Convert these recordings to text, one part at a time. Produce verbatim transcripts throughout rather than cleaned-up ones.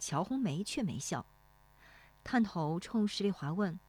乔红梅却没笑，探头冲石丽华问：“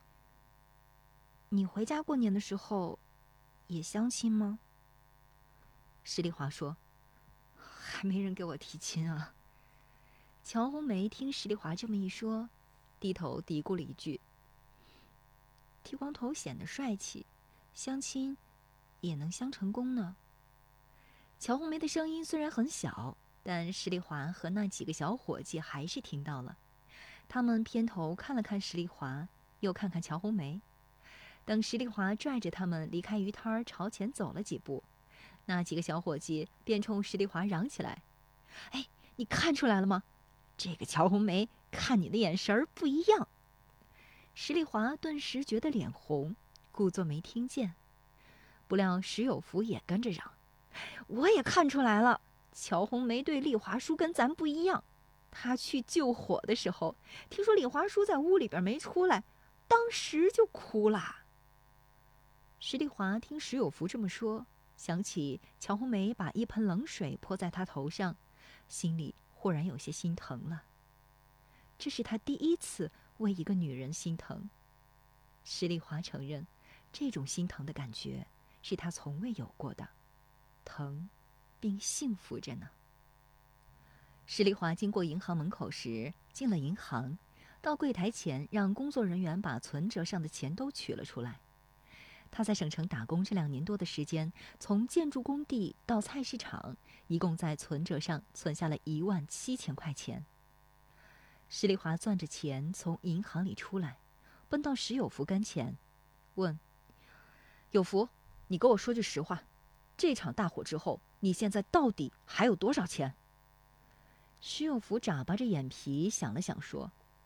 你回家过年的时候也相亲吗？”石丽华说：“还没人给我提亲啊。”乔红梅听石丽华这么一说，低头嘀咕了一句：“剃光头显得帅气，相亲也能相成功呢。”乔红梅的声音虽然很小，但石丽华和那几个小伙计还是听到了。他们偏头看了看石丽华，又看看乔红梅。等石丽华拽着他们离开鱼摊朝前走了几步，那几个小伙计便冲石丽华嚷起来：“哎，你看出来了吗？这个乔红梅看你的眼神儿不一样。”石丽华顿时觉得脸红，故作没听见。不料石有福也跟着嚷：“我也看出来了，乔红梅对丽华叔跟咱不一样。她去救火的时候，听说丽华叔在屋里边没出来，当时就哭了。”石丽华听石有福这么说，想起乔红梅把一盆冷水泼在她头上，心里忽然有些心疼了。这是她第一次为一个女人心疼。石丽华承认，这种心疼的感觉是她从未有过的，疼并幸福着呢。石丽华经过银行门口时，进了银行，到柜台前让工作人员把存折上的钱都取了出来。他在省城打工这两年多的时间，从建筑工地到菜市场，一共在存折上存下了一万七千块钱。石丽华攥着钱从银行里出来，奔到石有福跟前，问：“有福，你给我说句实话，这场大火之后，你现在到底还有多少钱？”石有福眨巴着眼皮想了想，说：“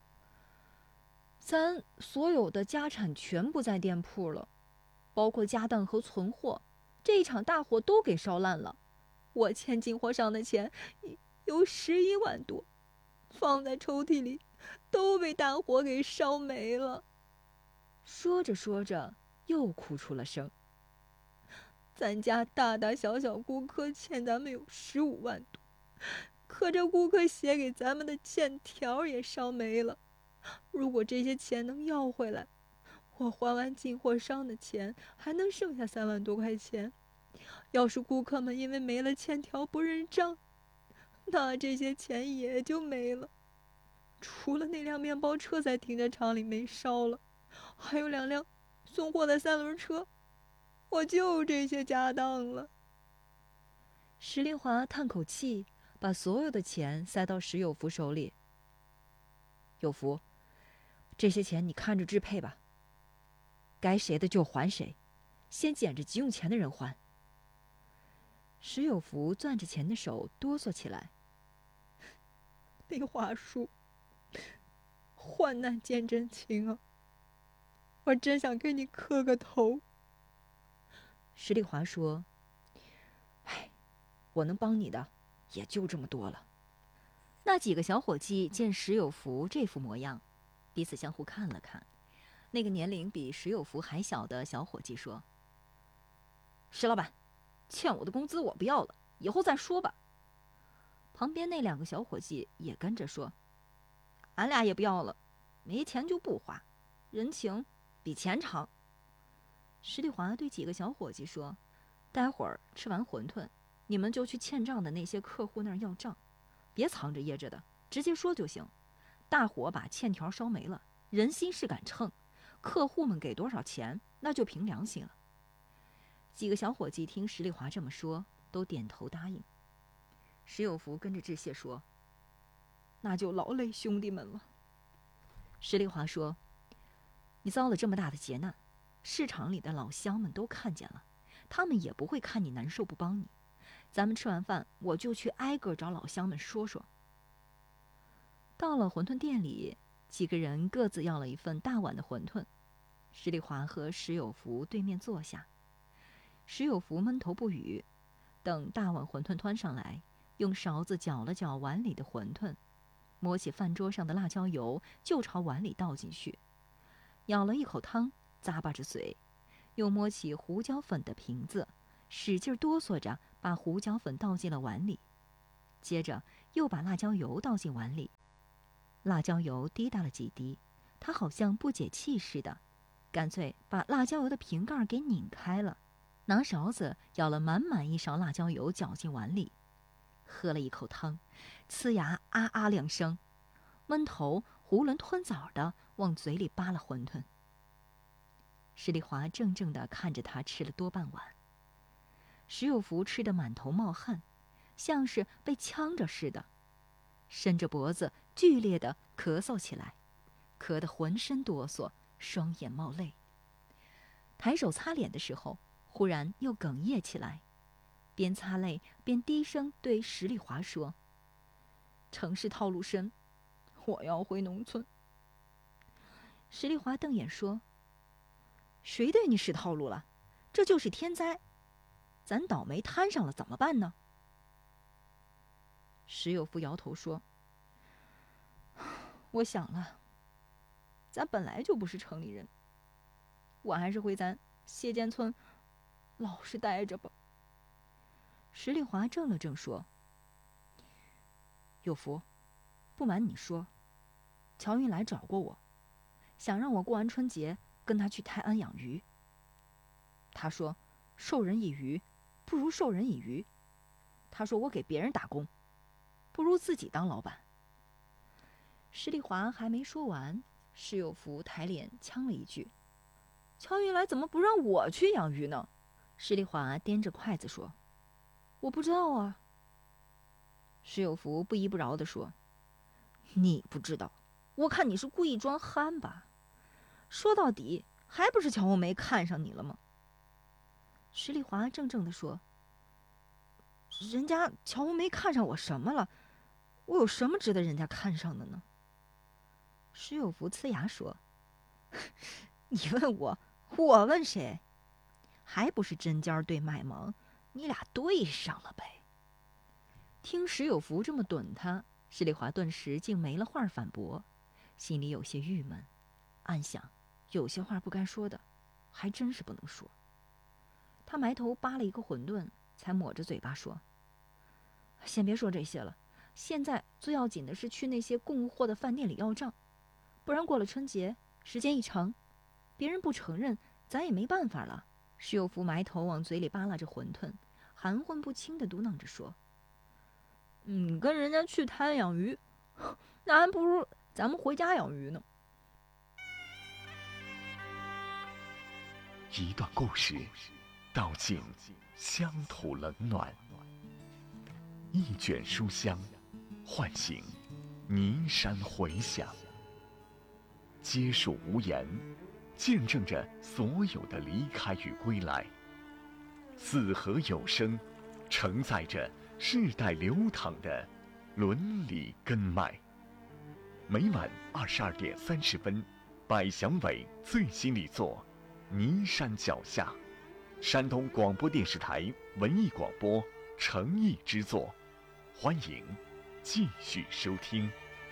咱所有的家产全部在店铺了，包括家当和存货，这一场大火都给烧烂了。我欠进货上的钱有十一万多，放在抽屉里都被大火给烧没了。”说着说着又哭出了声。咱家大大小小顾客欠咱们有十五万多，可这顾客写给咱们的欠条也烧没了。如果这些钱能要回来，我还完进货商的钱，还能剩下三万多块钱。要是顾客们因为没了欠条不认账，那这些钱也就没了。除了那辆面包车在停车场里没烧了，还有两辆送货的三轮车，我就这些家当了。石丽华叹口气，把所有的钱塞到石有福手里。有福，这些钱你看着支配吧，该谁的就还谁，先捡着急用钱的人还。石有福攥着钱的手哆嗦起来。丽华叔，患难见真情啊，我真想给你磕个头。石丽华说：“哎，我能帮你的也就这么多了。”那几个小伙计见石有福这副模样，彼此相互看了看。那个年龄比石有福还小的小伙计说：“石老板，欠我的工资我不要了，以后再说吧。”旁边那两个小伙计也跟着说：“俺俩也不要了，没钱就不花，人情比钱长。”石丽华对几个小伙计说：“待会儿吃完馄饨，你们就去欠账的那些客户那儿要账，别藏着掖着的，直接说就行。大火把欠条烧没了，人心是杆秤，客户们给多少钱，那就凭良心了。”几个小伙计听石丽华这么说，都点头答应。石有福跟着致谢说：“那就劳累兄弟们了。”石丽华说：“你遭了这么大的劫难，市场里的老乡们都看见了，他们也不会看你难受不帮你。咱们吃完饭，我就去挨个找老乡们说说。”到了馄饨店里，几个人各自要了一份大碗的馄饨。石丽华和石有福对面坐下，石有福闷头不语，等大碗馄饨端上来，用勺子搅了搅碗里的馄饨，摸起饭桌上的辣椒油就朝碗里倒进去，舀了一口汤，咂巴着嘴，又摸起胡椒粉的瓶子，使劲哆嗦着把胡椒粉倒进了碗里，接着又把辣椒油倒进碗里， 辣椒油滴答了几滴，他好像不解气似的，干脆把辣椒油的瓶盖给拧开了，拿勺子舀了满满一勺辣椒油搅进碗里，喝了一口汤，呲牙啊啊两声，闷头囫囵吞枣的往嘴里扒了馄饨。石丽华怔怔地看着他吃了多半碗，石有福吃得满头冒汗，像是被呛着似的，伸着脖子剧烈地咳嗽起来，咳得浑身哆嗦，双眼冒泪。抬手擦脸的时候，忽然又哽咽起来，边擦泪边低声对石丽华说：“城市套路深，我要回农村。”石丽华瞪眼说：“谁对你使套路了？这就是天灾，咱倒霉摊上了怎么办呢？”石有福摇头说：“我想了，咱本来就不是城里人，我还是回咱谢涧村老实待着吧。”石丽华怔了怔说：“有福，不瞒你说，乔云来找过我，想让我过完春节跟他去泰安养鱼。他说授人以鱼不如授人以渔，他说我给别人打工不如自己当老板。”石丽华还没说完，石有福抬脸呛了一句：“乔云来怎么不让我去养鱼呢？”石丽华掂着筷子说：“我不知道啊。”石有福不依不饶地说：“你不知道，我看你是故意装憨吧？说到底还不是乔红梅看上你了吗？”石丽华怔怔地说：“人家乔红梅看上我什么了？我有什么值得人家看上的呢？”石有福呲牙说：“你问我，我问谁？还不是针尖对麦芒，你俩对上了呗。”听石有福这么怼他，石丽华顿时竟没了话反驳，心里有些郁闷，暗想有些话不该说的，还真是不能说。他埋头扒了一个馄饨，才抹着嘴巴说：“先别说这些了，现在最要紧的是去那些供货的饭店里要账，不然过了春节，时间一长，别人不承认，咱也没办法了。”石有福埋头往嘴里扒拉着馄饨，含混不清地嘟囔着说：“嗯，跟人家去滩养鱼，那还不如咱们回家养鱼呢。” 一段故事，道尽乡土冷暖；一卷书香，唤醒尼山回响。皆属无言，见证着所有的离开与归来。四合有声，承载着世代流淌的伦理根脉。每晚二十二点三十分，百祥伟最新力作《尼山脚下》，山东广播电视台文艺广播诚意之作，欢迎继续收听。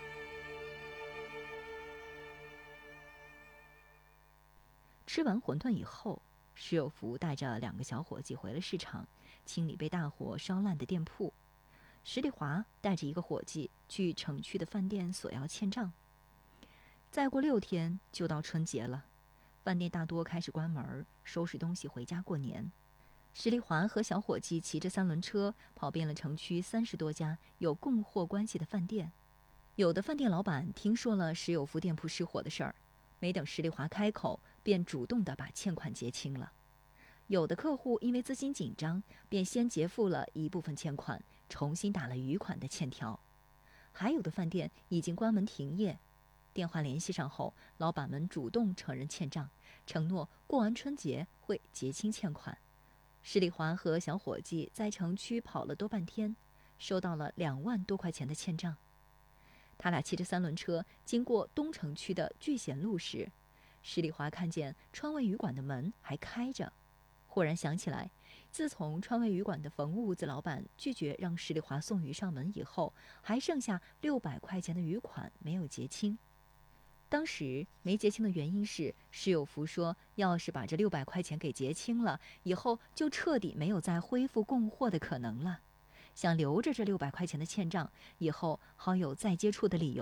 吃完馄饨以后，石有福带着两个小伙计回了市场，清理被大火烧烂的店铺。石丽华带着一个伙计去城区的饭店索要欠账。再过六天就到春节了，饭店大多开始关门，收拾东西回家过年。石丽华和小伙计骑着三轮车跑遍了城区三十多家有供货关系的饭店。有的饭店老板听说了石有福店铺失火的事儿，没等石丽华开口，便主动地把欠款结清了。有的客户因为资金紧张，便先结付了一部分欠款，重新打了余款的欠条。还有的饭店已经关门停业，电话联系上后，老板们主动承认欠账，承诺过完春节会结清欠款。石丽华和小伙计在城区跑了多半天，收到了两万多块钱的欠账。他俩骑着三轮车经过东城区的聚贤路时，石丽华看见川味鱼馆的门还开着，忽然想起来，自从川味鱼馆的冯屋子老板拒绝让石丽华送鱼上门以后，还剩下六百块钱的余款没有结清。当时没结清的原因是，石有福说，要是把这六百块钱给结清了，以后就彻底没有再恢复供货的可能了。想留着这六百块钱的欠账，以后好有再接触的理由。